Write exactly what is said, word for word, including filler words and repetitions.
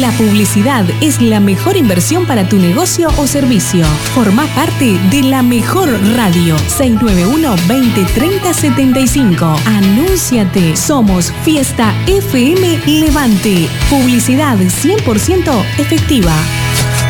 La publicidad es la mejor inversión para tu negocio o servicio. Formá parte de la mejor radio. seis nueve uno, veinte, treinta, setenta y cinco. Anúnciate. Somos Fiesta F M Levante. Publicidad cien por ciento efectiva.